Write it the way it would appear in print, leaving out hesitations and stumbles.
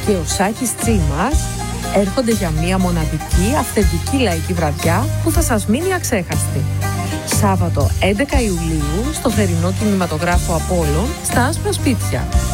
και ο Σάκης Τσίμας έρχονται για μία μοναδική, αυθεντική λαϊκή βραδιά που θα σας μείνει αξέχαστη. Σάββατο 11 Ιουλίου στο θερινό κινηματογράφο Απόλλων στα Άσπρα Σπίτια.